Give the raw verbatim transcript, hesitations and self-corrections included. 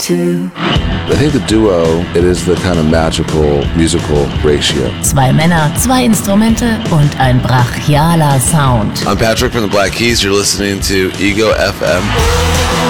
two. I think the duo, it is the kind of magical musical ratio. Zwei Männer, zwei Instrumente und ein brachialer Sound. I'm Patrick from the Black Keys. You're listening to Ego F M.